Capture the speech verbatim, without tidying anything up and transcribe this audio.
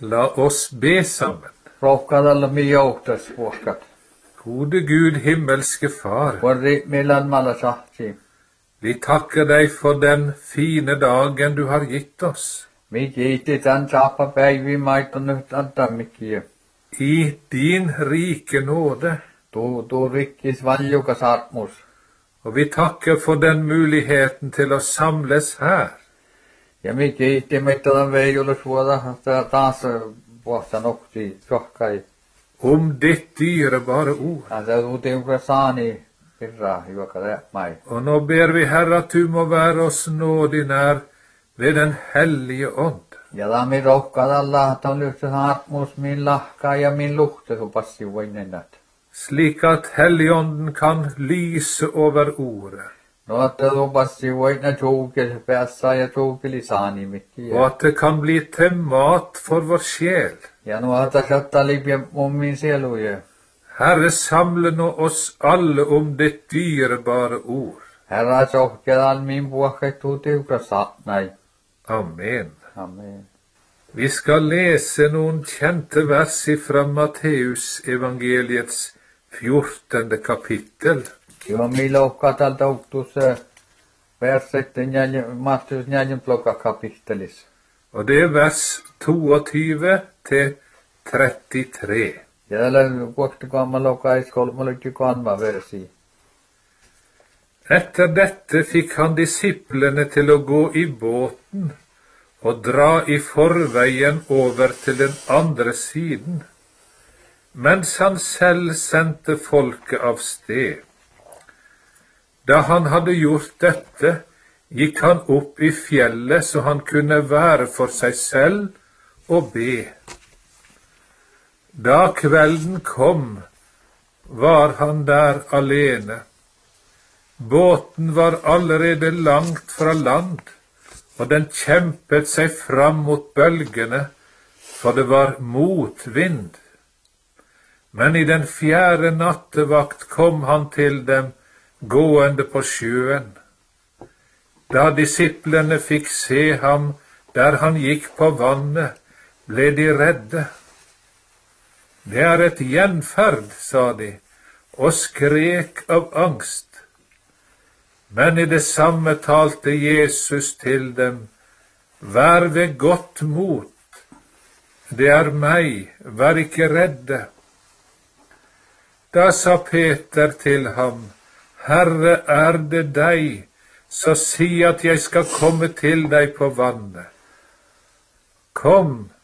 La oss be sammen. Rohkadalla mi joutas puhkat. Gode Gud, himmelske Far, Varri milan mala sahti. vi takker deg for den fine dagen du har gitt oss. Mi kiitti tän saappa päivi maiton nyt antamikkiä. I din rike nåde. Tu, tu rikkis valjukas armus. Og vi takker for den muligheten til å samles her. Ja mi kiitti mittalan veijulle suoda taas puhta nokti sohkai. Om ditt dyrebare ord. Asa utiukra saani irra juoka mai. Og nå ber vi, Herre, at du må være oss nådig nær ved den hellige ånd. Ja da mi rohkadalla ta lyhtä armus min lahka ja min luhte su passi voinennat. Slik at helligånden kan lyse over ordet. No että su passi voinna tjoukil päässä ja tjoukil saani mikkiä. Og at det kan bli til mat for vår sjel. Ja no että satta libja mun min sieluje. Herre, samle nå oss alle om ditt dyrebare ord. Herra sohkedan min puhket utiukra saatnai. Amen. Amen. Vi skal lese noen kjente vers fra Matteus evangeliets fjortende kapittel. Joo, millä on katalta se versetten ja Matteus neljän plokka kapittelis. Og det er vers toogtyve til trettitre. Ja tällä vuokti kammalla lokais kolmollekin kanva versi. Etter dette fikk han disiplene til å gå i båten og dra i forveien over til den andre siden, mens han selv sendte folket av sted. Da han hadde gjort dette, gikk han opp i fjellet så han kunne være for seg selv og be. Da kvelden kom, var han der alene. Båten var allerede langt fra land, og den kjempet seg fram mot bølgene, for det var motvind. Men i den fjerde nattevakt kom han til dem, gående på sjøen. Da disiplene fikk se ham der han gikk på vannet, ble de redde. Det er et gjenferd, sa de, og skrek av angst. Men i det samme talte Jesus til dem, vær ved godt mot, det er meg, vær ikke redde. Da sa Peter til ham, Herre, er det deg, så si at jeg skal komme til deg på vannet. Kom,